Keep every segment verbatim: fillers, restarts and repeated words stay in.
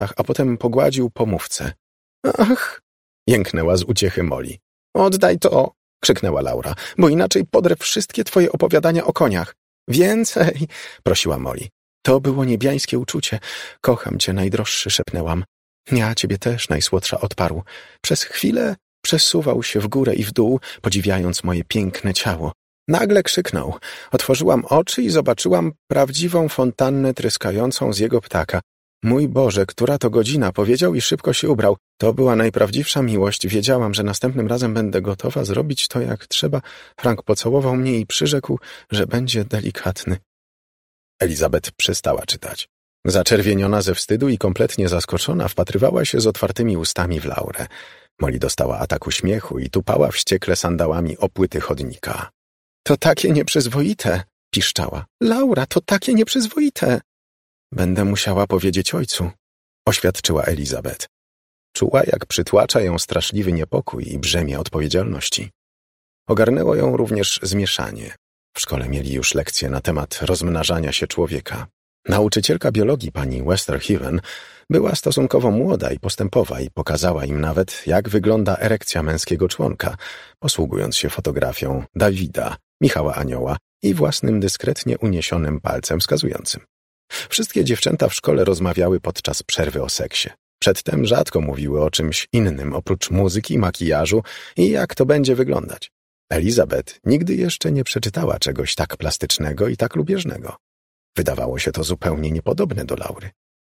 a potem pogładził po mówce. Ach! Jęknęła z uciechy Molly. Oddaj to! Krzyknęła Laura, bo inaczej podrę wszystkie twoje opowiadania o koniach. Więcej! Prosiła Molly. To było niebiańskie uczucie. Kocham cię, najdroższy, szepnęłam. Ja ciebie też, najsłodsza, odparł. Przez chwilę przesuwał się w górę i w dół, podziwiając moje piękne ciało. Nagle krzyknął. Otworzyłam oczy i zobaczyłam prawdziwą fontannę tryskającą z jego ptaka. Mój Boże, która to godzina, powiedział i szybko się ubrał. To była najprawdziwsza miłość. Wiedziałam, że następnym razem będę gotowa zrobić to jak trzeba. Frank pocałował mnie i przyrzekł, że będzie delikatny. Elizabeth przestała czytać. Zaczerwieniona ze wstydu i kompletnie zaskoczona wpatrywała się z otwartymi ustami w Laurę. Molly dostała ataku śmiechu i tupała wściekle sandałami o płyty chodnika. To takie nieprzyzwoite, piszczała. Laura, to takie nieprzyzwoite. Będę musiała powiedzieć ojcu, oświadczyła Elizabeth. Czuła, jak przytłacza ją straszliwy niepokój i brzemię odpowiedzialności. Ogarnęło ją również zmieszanie. W szkole mieli już lekcje na temat rozmnażania się człowieka. Nauczycielka biologii pani Westerhaven była stosunkowo młoda i postępowa i pokazała im nawet, jak wygląda erekcja męskiego członka, posługując się fotografią Dawida, Michała Anioła i własnym dyskretnie uniesionym palcem wskazującym. Wszystkie dziewczęta w szkole rozmawiały podczas przerwy o seksie. Przedtem rzadko mówiły o czymś innym oprócz muzyki, makijażu i jak to będzie wyglądać. Elizabeth nigdy jeszcze nie przeczytała czegoś tak plastycznego i tak lubieżnego. Wydawało się to zupełnie niepodobne do Laury.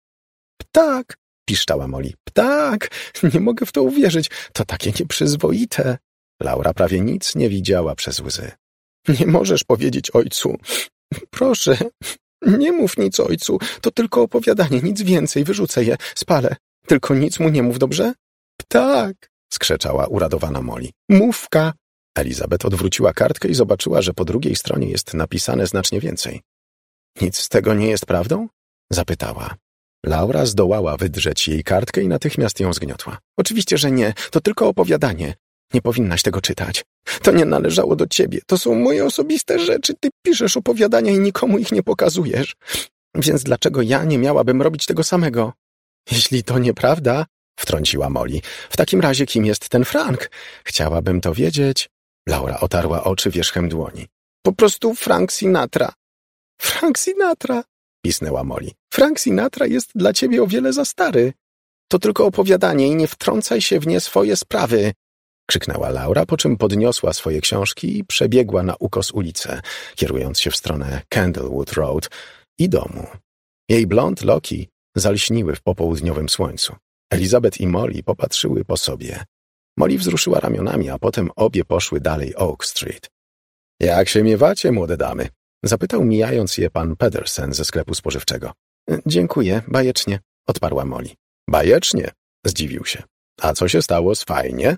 Ptak! Piszczała Molly. Ptak! Nie mogę w to uwierzyć. To takie nieprzyzwoite. Laura prawie nic nie widziała przez łzy. Nie możesz powiedzieć ojcu. Proszę, nie mów nic ojcu. To tylko opowiadanie, nic więcej. Wyrzucę je, spalę. Tylko nic mu nie mów, dobrze? Ptak! Skrzeczała uradowana Molly. Mówka! Elizabeth odwróciła kartkę i zobaczyła, że po drugiej stronie jest napisane znacznie więcej. Nic z tego nie jest prawdą? Zapytała. Laura zdołała wydrzeć jej kartkę i natychmiast ją zgniotła. Oczywiście, że nie. To tylko opowiadanie. Nie powinnaś tego czytać. To nie należało do ciebie. To są moje osobiste rzeczy. Ty piszesz opowiadania i nikomu ich nie pokazujesz. Więc dlaczego ja nie miałabym robić tego samego? Jeśli to nieprawda, wtrąciła Molly, w takim razie kim jest ten Frank? Chciałabym to wiedzieć. Laura otarła oczy wierzchem dłoni. Po prostu Frank Sinatra. Frank Sinatra, pisnęła Molly. Frank Sinatra jest dla ciebie o wiele za stary. To tylko opowiadanie i nie wtrącaj się w nie swoje sprawy, krzyknęła Laura, po czym podniosła swoje książki i przebiegła na ukos ulicę, kierując się w stronę Candlewood Road i domu. Jej blond loki zalśniły w popołudniowym słońcu. Elizabeth i Molly popatrzyły po sobie. Molly wzruszyła ramionami, a potem obie poszły dalej Oak Street. Jak się miewacie, młode damy? Zapytał mijając je pan Pedersen ze sklepu spożywczego. Dziękuję, bajecznie, odparła Molly. Bajecznie? Zdziwił się. A co się stało z fajnie?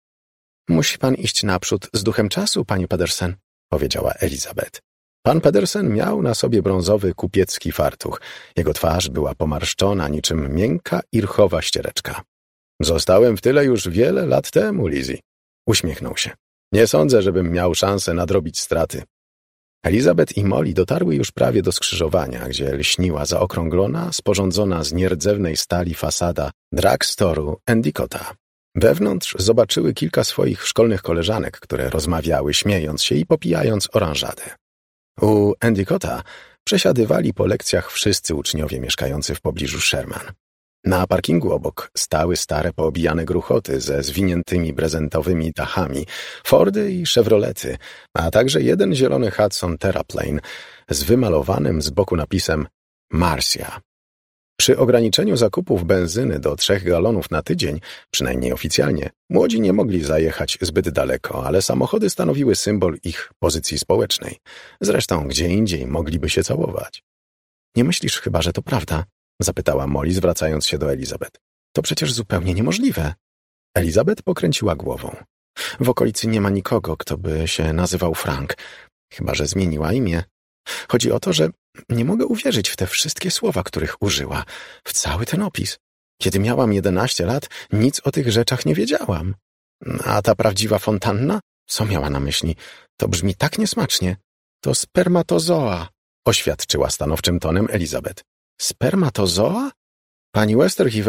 Musi pan iść naprzód z duchem czasu, panie Pedersen, powiedziała Elizabeth. Pan Pedersen miał na sobie brązowy kupiecki fartuch. Jego twarz była pomarszczona niczym miękka irchowa ściereczka. Zostałem w tyle już wiele lat temu, Lizzie. Uśmiechnął się. Nie sądzę, żebym miał szansę nadrobić straty. Elizabeth i Molly dotarły już prawie do skrzyżowania, gdzie lśniła zaokrąglona, sporządzona z nierdzewnej stali fasada drugstore'u Endicotta. Wewnątrz zobaczyły kilka swoich szkolnych koleżanek, które rozmawiały, śmiejąc się i popijając oranżadę. U Endicotta przesiadywali po lekcjach wszyscy uczniowie mieszkający w pobliżu Sherman. Na parkingu obok stały stare poobijane gruchoty ze zwiniętymi prezentowymi dachami, Fordy i Chevrolety, a także jeden zielony Hudson Terraplane z wymalowanym z boku napisem Marcia. Przy ograniczeniu zakupów benzyny do trzech galonów na tydzień, przynajmniej oficjalnie, młodzi nie mogli zajechać zbyt daleko, ale samochody stanowiły symbol ich pozycji społecznej. Zresztą gdzie indziej mogliby się całować. Nie myślisz chyba, że to prawda? Zapytała Molly, zwracając się do Elizabeth. To przecież zupełnie niemożliwe. Elizabeth pokręciła głową. W okolicy nie ma nikogo, kto by się nazywał Frank, chyba że zmieniła imię. Chodzi o to, że nie mogę uwierzyć w te wszystkie słowa, których użyła, w cały ten opis. Kiedy miałam jedenaście lat, nic o tych rzeczach nie wiedziałam. A ta prawdziwa fontanna? Co miała na myśli? To brzmi tak niesmacznie. To spermatozoa, oświadczyła stanowczym tonem Elizabeth. Spermatozoa? Pani Westerhive